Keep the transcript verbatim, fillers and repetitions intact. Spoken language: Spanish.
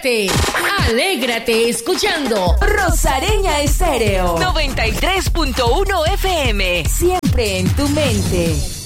Alégrate, alégrate escuchando Rosareña Estéreo noventa y tres punto uno F M. Siempre en tu mente.